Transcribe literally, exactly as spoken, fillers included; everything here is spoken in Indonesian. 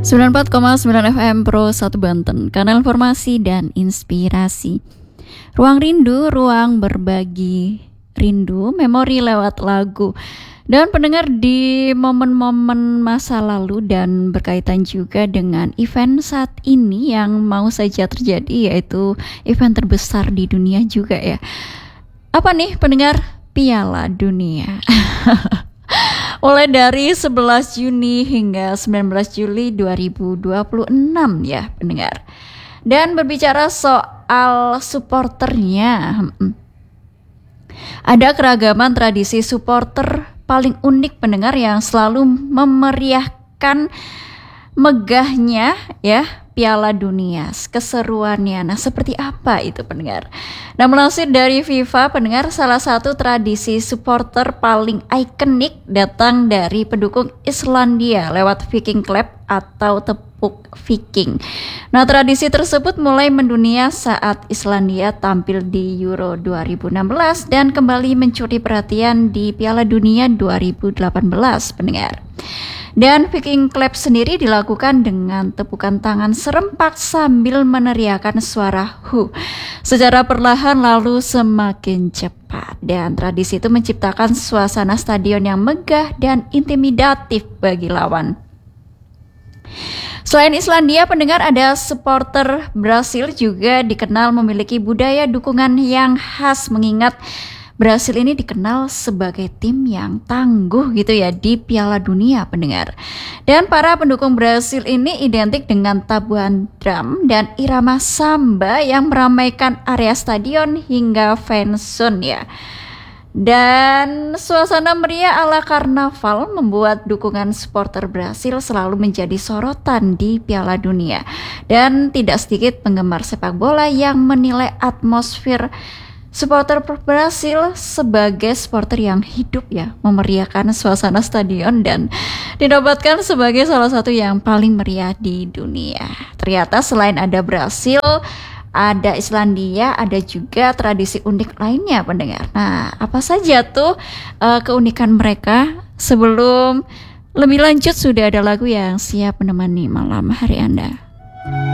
sembilan puluh empat koma sembilan F M Pro satu Banten, kanal informasi dan inspirasi. Ruang rindu, ruang berbagi rindu, memori lewat lagu. Dan pendengar, di momen-momen masa lalu dan berkaitan juga dengan event saat ini yang mau saja terjadi, yaitu event terbesar di dunia juga ya. Apa nih pendengar? Piala Dunia. Mulai dari sebelas Juni hingga sembilan belas Juli dua ribu dua puluh enam ya pendengar. Dan berbicara soal supporternya, ada keragaman tradisi supporter paling unik pendengar yang selalu memeriahkan megahnya ya Piala Dunia, keseruannya. Nah, seperti apa itu pendengar? Nah, melansir dari FIFA pendengar, salah satu tradisi supporter paling ikonik datang dari pendukung Islandia lewat Viking Clap atau tepuk Viking. Nah, tradisi tersebut mulai mendunia saat Islandia tampil di Euro dua ribu enam belas dan kembali mencuri perhatian di Piala Dunia dua ribu delapan belas pendengar. Dan Viking Clap sendiri dilakukan dengan tepukan tangan serempak sambil meneriakkan suara hu secara perlahan lalu semakin cepat. Dan tradisi itu menciptakan suasana stadion yang megah dan intimidatif bagi lawan. Selain Islandia pendengar, ada supporter Brasil juga dikenal memiliki budaya dukungan yang khas, mengingat Brasil ini dikenal sebagai tim yang tangguh gitu ya di Piala Dunia pendengar. Dan para pendukung Brasil ini identik dengan tabuhan drum dan irama samba yang meramaikan area stadion hingga fanzone ya. Dan suasana meriah ala karnaval membuat dukungan supporter Brasil selalu menjadi sorotan di Piala Dunia. Dan tidak sedikit penggemar sepak bola yang menilai atmosfer supporter Brasil sebagai supporter yang hidup ya, memeriahkan suasana stadion dan dinobatkan sebagai salah satu yang paling meriah di dunia. Ternyata selain ada Brasil, ada Islandia, ada juga tradisi unik lainnya pendengar. Nah, apa saja tuh uh, keunikan mereka? Sebelum lebih lanjut, sudah ada lagu yang siap menemani malam hari Anda.